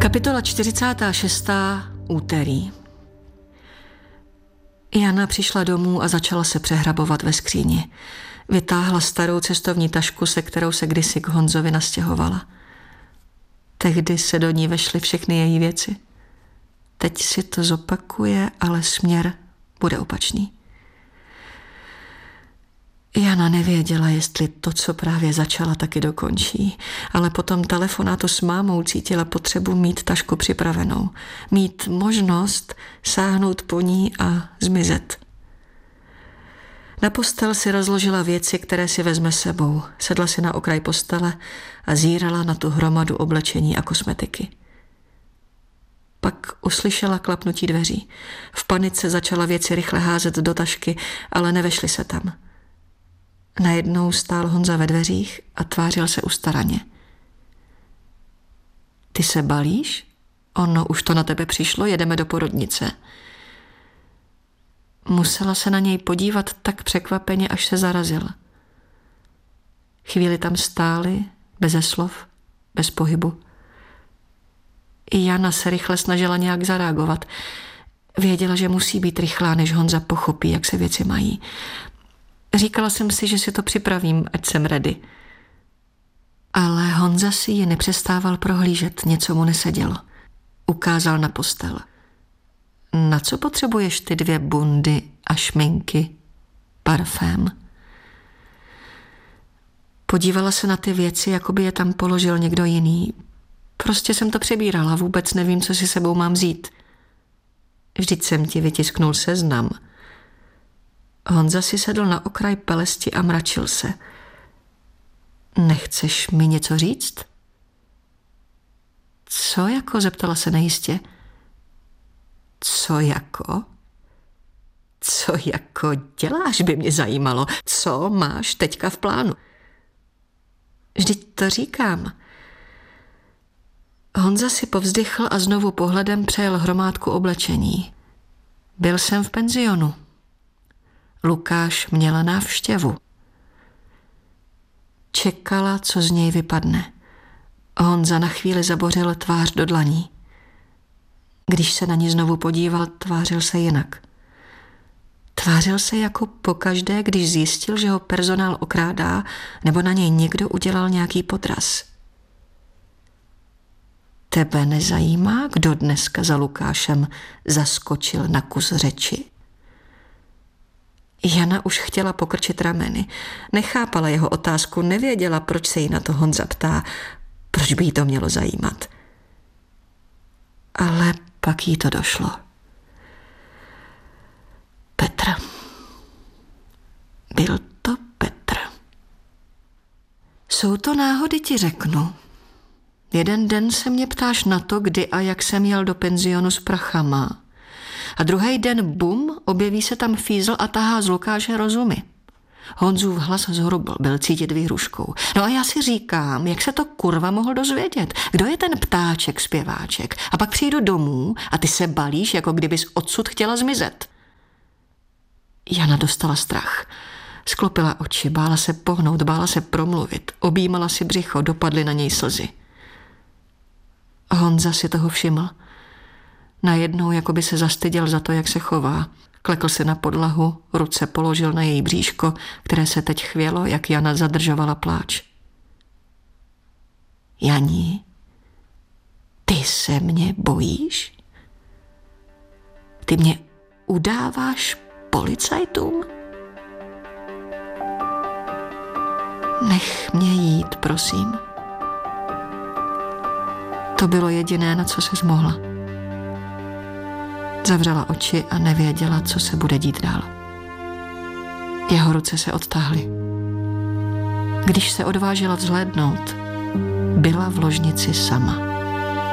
Kapitola 46. Úterý. Jana přišla domů a začala se přehrabovat ve skříni. Vytáhla starou cestovní tašku, se kterou se kdysi k Honzovi nastěhovala. Tehdy se do ní vešly všechny její věci. Teď si to zopakuje, ale směr bude opačný. Jana nevěděla, jestli to, co právě začala, taky dokončí, ale po tom telefonátu s mámou cítila potřebu mít tašku připravenou, mít možnost sáhnout po ní a zmizet. Na postel si rozložila věci, které si vezme sebou, sedla si na okraj postele a zírala na tu hromadu oblečení a kosmetiky. Pak uslyšela klapnutí dveří. V panice začala věci rychle házet do tašky, ale nevešly se tam. Najednou stál Honza ve dveřích a tvářil se ustaraně. Ty se balíš? Ono, už to na tebe přišlo, jedeme do porodnice. Musela se na něj podívat tak překvapeně, až se zarazila. Chvíli tam stáli, beze slov, bez pohybu. I Jana se rychle snažila nějak zareagovat. Věděla, že musí být rychlá, než Honza pochopí, jak se věci mají. Říkala jsem si, že si to připravím, ať jsem ready. Ale Honza si ji nepřestával prohlížet, něco mu nesedělo. Ukázal na postel. Na co potřebuješ ty 2 bundy a šminky, parfém? Podívala se na ty věci, jako by je tam položil někdo jiný. Prostě jsem to přebírala, vůbec nevím, co si sebou mám vzít. Vždyť jsem ti vytisknul seznam. Honza si sedl na okraj pelesti a mračil se. Nechceš mi něco říct? Co jako? Zeptala se nejistě. Co jako? Co jako děláš, by mě zajímalo. Co máš teďka v plánu? Vždyť to říkám. Honza si povzdychl a znovu pohledem přejel hromádku oblečení. Byl jsem v penzionu. Lukáš měla návštěvu. Čekala, co z něj vypadne. Honza na chvíli zabořil tvář do dlaní. Když se na ní znovu podíval, tvářil se jinak. Tvářil se jako pokaždé, když zjistil, že ho personál okrádá nebo na něj někdo udělal nějaký podraz. Tebe nezajímá, kdo dneska za Lukášem zaskočil na kus řeči? Jana už chtěla pokrčit rameny. Nechápala jeho otázku, nevěděla, proč se jí na to Honza ptá, proč by jí to mělo zajímat. Ale pak jí to došlo. Petr. Byl to Petr. Jsou to náhody, ti řeknu. Jeden den se mě ptáš na to, kdy a jak jsem jel do penzionu s prachama. A druhý den bum, objeví se tam fízl a tahá z Lukáše rozumy. Honzův hlas zhrubl, byl cítit výhruškou. No a já si říkám, jak se to kurva mohl dozvědět? Kdo je ten ptáček, zpěváček? A pak přijdu domů a ty se balíš, jako kdybys odsud chtěla zmizet. Jana dostala strach. Sklopila oči, bála se pohnout, bála se promluvit. Objímala si břicho, dopadly na něj slzy. Honza si toho všiml. Najednou jako by se zastyděl za to, jak se chová. Klekl se na podlahu, ruce položil na její bříško, které se teď chvělo, jak Jana zadržovala pláč. Janí, ty se mě bojíš? Ty mě udáváš policajtům? Nech mě jít, prosím. To bylo jediné, na co se zmohla. Zavřela oči a nevěděla, co se bude dít dál. Jeho ruce se odtáhly. Když se odvážila vzhlédnout, byla v ložnici sama.